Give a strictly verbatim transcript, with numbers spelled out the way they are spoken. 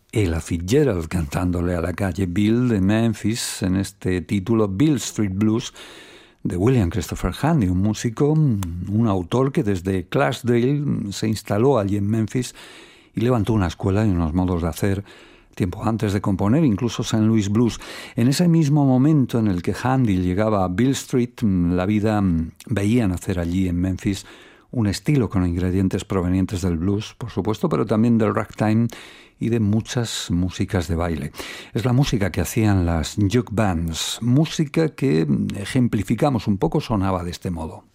Ella Fitzgerald cantándole a la calle Bill de Memphis en este título Bill Street Blues de William Christopher Handy, un músico, un autor que desde Clarksdale se instaló allí en Memphis y levantó una escuela y unos modos de hacer tiempo antes de componer incluso Saint Louis Blues. En ese mismo momento en el que Handy llegaba a Bill Street, la vida veía nacer allí en Memphis un estilo con ingredientes provenientes del blues, por supuesto, pero también del ragtime y de muchas músicas de baile. Es la música que hacían las juke bands, música que ejemplificamos un poco, sonaba de este modo.